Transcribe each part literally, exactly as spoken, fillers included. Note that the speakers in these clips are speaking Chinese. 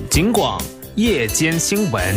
警广夜间新闻。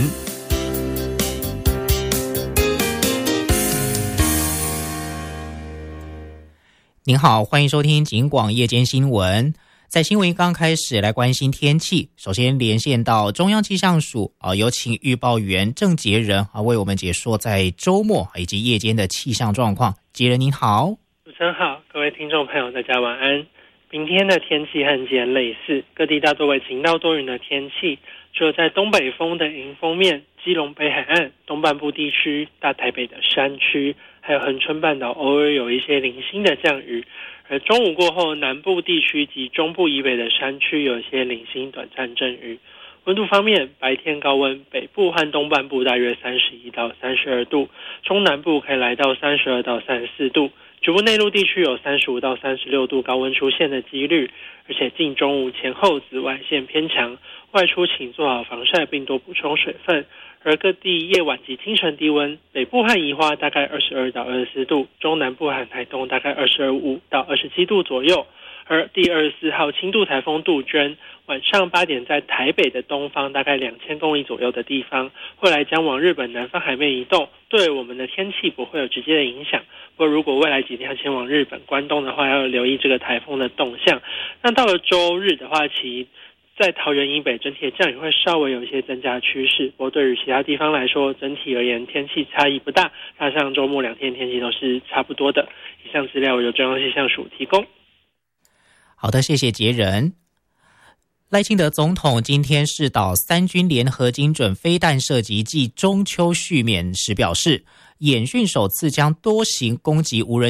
您好，欢迎收听警广夜间新闻。在新闻刚开始，来关心天气。首先连线到中央气象署啊，有请预报员郑杰仁啊，为我们解说在周末以及夜间的气象状况。杰仁您好。 主持人好，各位听众朋友大家晚安。明天的天气和今天类似，各地大多为晴到多云的天气，除了在东北风的迎风面，基隆北海岸、东半部地区、大台北的山区，还有恒春半岛偶尔有一些零星的降雨。而中午过后，南部地区及中部以北的山区有一些零星短暂阵雨。温度方面，白天高温，北部和东半部大约三十一到三十二度，中南部可以来到三十二到三十四度，局部内陆地区有三十五到三十六度高温出现的几率。而且近中午前后紫外线偏强，外出请做好防晒并多补充水分。而各地夜晚及清晨低温，北部和宜花大概二十二到二十四度，中南部和台东大概二十五到二十七度左右。而第二十四号轻度台风杜鹃晚上八点在台北的东方大概两千公里左右的地方，未来将往日本南方海面移动，对我们的天气不会有直接的影响。不过如果未来几天要前往日本关东的话，要留意这个台风的动向。那到了周日的话，其在桃园以北整体的降雨会稍微有一些增加趋势，不过对于其他地方来说，整体而言天气差异不大，加上周末两天天气都是差不多的。以上资料由中央气象署提供。 好的，谢谢杰仁。赖清德总统今天视导三军联合精准飞弹射击暨中秋续勉时表示，演训首次将多型攻击无人